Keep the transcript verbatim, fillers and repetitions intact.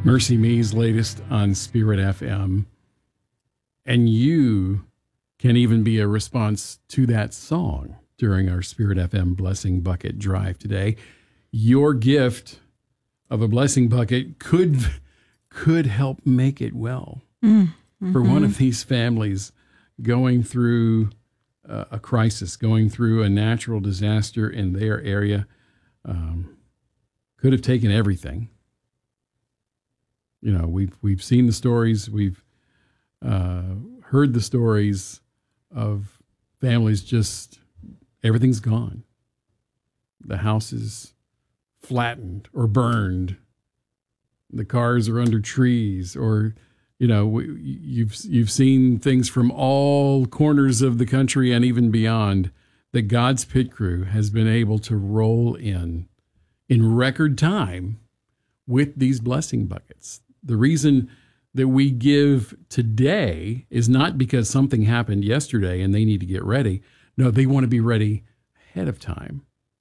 Mercy Me's latest on Spirit F M. And you can even be a response to that song during our Spirit F M Blessing Bucket Drive today. Your gift of a blessing bucket could could help make it well Mm, mm-hmm. for one of these families going through uh, a crisis, going through a natural disaster in their area. Um, could have taken everything. You know, we've we've seen the stories, we've uh, heard the stories of families just, everything's gone. The house is flattened or burned. The cars are under trees, or, you know, we, you've you've seen things from all corners of the country and even beyond that God's pit crew has been able to roll in in record time with these blessing buckets. The reason that we give today is not because something happened yesterday and they need to get ready. No, they want to be ready ahead of time.